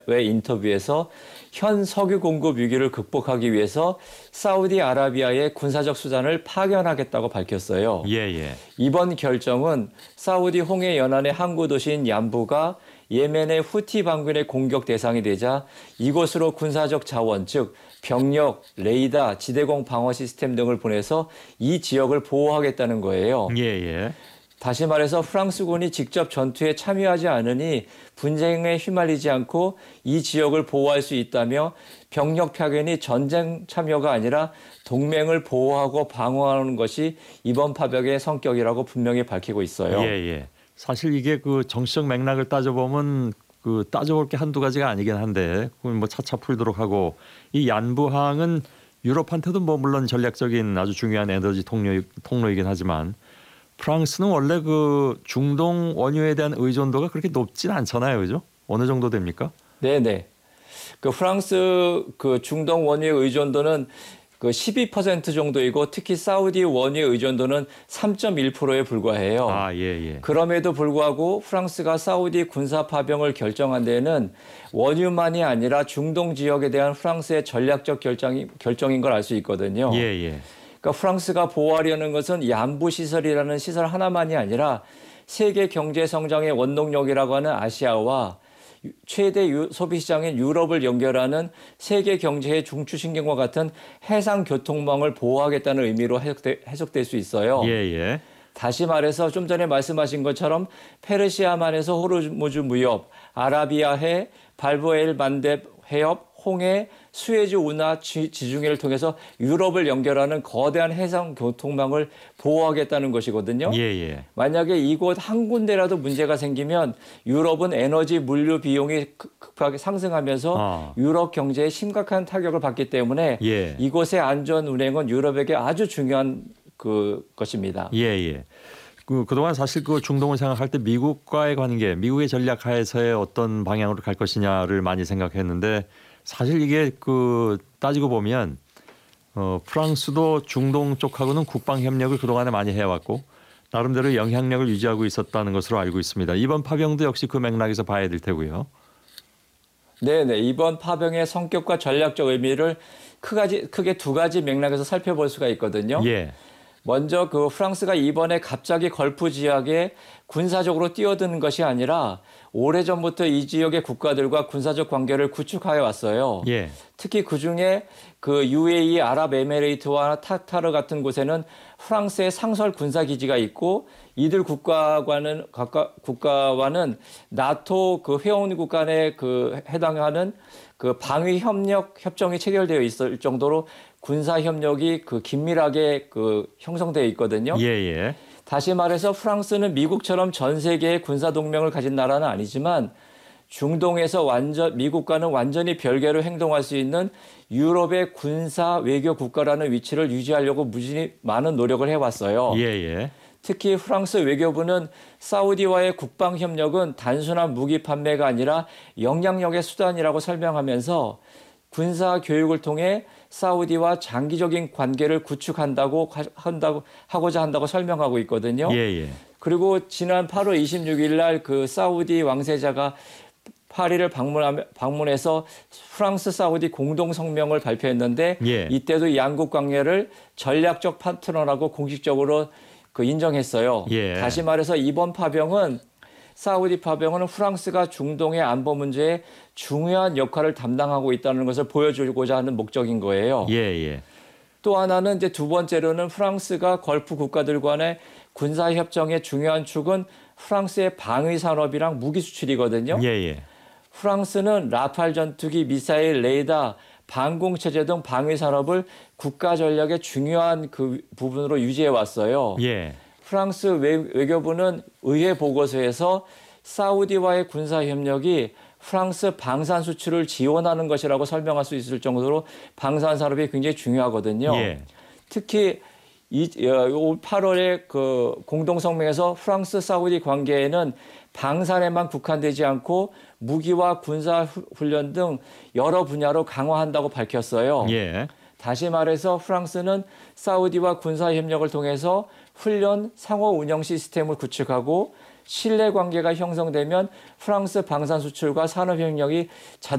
의 인터뷰에서 현 석유 공급 위기를 극복하기 위해서 사우디아라비아의 군사적 수단을 파견하겠다고 밝혔어요. 예, 예. 이번 결정은 사우디 홍해 연안의 항구 도시인 얌부가 예멘의 후티 반군의 공격 대상이 되자 이곳으로 군사적 자원, 즉 병력, 레이더, 지대공 방어 시스템 등을 보내서 이 지역을 보호하겠다는 거예요. 예, 예. 다시 말해서 프랑스군이 직접 전투에 참여하지 않으니 분쟁에 휘말리지 않고 이 지역을 보호할 수 있다며 병력 파견이 전쟁 참여가 아니라 동맹을 보호하고 방어하는 것이 이번 파병의 성격이라고 분명히 밝히고 있어요. 예, 예. 사실 이게 그 정치적 맥락을 따져보면 그 따져볼 게 한두 가지가 아니긴 한데 그건 뭐 차차 풀도록 하고 이 얀부항은 유럽한테도 뭐 물론 전략적인 아주 중요한 에너지 통로이긴 하지만 프랑스는 원래 그 중동 원유에 대한 의존도가 그렇게 높진 않잖아요, 그죠? 어느 정도 됩니까? 네네. 그 프랑스 그 중동 원유의 의존도는 그 12% 정도이고 특히 사우디 원유의 의존도는 3.1%에 불과해요. 아, 예, 예. 그럼에도 불구하고 프랑스가 사우디 군사 파병을 결정한 데에는 원유만이 아니라 중동 지역에 대한 프랑스의 전략적 결정인 걸 알 수 있거든요. 예, 예. 그러니까 프랑스가 보호하려는 것은 얀부 시설이라는 시설 하나만이 아니라 세계 경제 성장의 원동력이라고 하는 아시아와 최대 소비 시장인 유럽을 연결하는 세계 경제의 중추신경과 같은 해상 교통망을 보호하겠다는 의미로 해석될 수 있어요. 예, 예. 다시 말해서 좀 전에 말씀하신 것처럼 페르시아만에서 호르무즈 무협, 아라비아해, 발브엘 만뎁 해협, 홍해, 수에즈 운하 지중해를 통해서 유럽을 연결하는 거대한 해상 교통망을 보호하겠다는 것이거든요. 예, 예. 만약에 이곳 한 군데라도 문제가 생기면 유럽은 에너지 물류 비용이 급하게 상승하면서 유럽 경제에 심각한 타격을 받기 때문에 예. 이곳의 안전 운행은 유럽에게 아주 중요한 것입니다. 예, 예. 그동안 사실 그 중동을 생각할 때 미국과의 관계, 미국의 전략 하에서의 어떤 방향으로 갈 것이냐를 많이 생각했는데 사실 이게 그 따지고 보면 프랑스도 중동 쪽하고는 국방 협력을 그동안에 많이 해왔고 나름대로 영향력을 유지하고 있었다는 것으로 알고 있습니다. 이번 파병도 역시 그 맥락에서 봐야 될 테고요. 네네. 이번 파병의 성격과 전략적 의미를 크게 두 가지 맥락에서 살펴볼 수가 있거든요. 예. 먼저 그 프랑스가 이번에 갑자기 걸프 지역에 군사적으로 뛰어드는 것이 아니라 오래전부터 이 지역의 국가들과 군사적 관계를 구축하여 왔어요. 예. 특히 그중에 그 UAE 아랍에미레이트와 카타르 같은 곳에는 프랑스의 상설 군사 기지가 있고 이들 국가와는 나토 그 회원국 간에 그 해당하는 그 방위 협력 협정이 체결되어 있을 정도로 군사 협력이 그 긴밀하게 그 형성되어 있거든요. 예, 예. 다시 말해서 프랑스는 미국처럼 전 세계의 군사 동맹을 가진 나라는 아니지만 중동에서 미국과는 완전히 별개로 행동할 수 있는 유럽의 군사 외교 국가라는 위치를 유지하려고 무진히 많은 노력을 해왔어요. 예, 예. 특히 프랑스 외교부는 사우디와의 국방 협력은 단순한 무기 판매가 아니라 영향력의 수단이라고 설명하면서 군사 교육을 통해 사우디와 장기적인 관계를 하고자 한다고 설명하고 있거든요. 예, 예. 그리고 지난 8월 26일 날 그 사우디 왕세자가 파리를 방문해서 프랑스 사우디 공동 성명을 발표했는데 예. 이때도 양국 관계를 전략적 파트너라고 공식적으로 인정했어요. 예. 다시 말해서 이번 파병은 사우디 파병은 프랑스가 중동의 안보 문제에 중요한 역할을 담당하고 있다는 것을 보여주고자 하는 목적인 거예요. 예, 예. 또 하나는 이제 두 번째로는 프랑스가 걸프 국가들 간의 군사 협정의 중요한 축은 프랑스의 방위 산업이랑 무기 수출이거든요. 예, 예. 프랑스는 라팔 전투기, 미사일, 레이더, 방공 체제 등 방위 산업을 국가 전략의 중요한 그 부분으로 유지해 왔어요. 예. 프랑스 외교부는 의회 보고서에서 사우디와의 군사 협력이 프랑스 방산 수출을 지원하는 것이라고 설명할 수 있을 정도로 방산 산업이 굉장히 중요하거든요. 예. 특히 8월에 그 공동성명에서 프랑스 사우디 관계에는 방산에만 국한되지 않고 무기와 군사 훈련 등 여러 분야로 강화한다고 밝혔어요. 예. 다시 말해서 프랑스는 사우디와 군사 협력을 통해서 훈련, 상호 운영 시스템을 구축하고 신뢰 관계가 형성되면 프랑스 방산 수출과 산업 협력이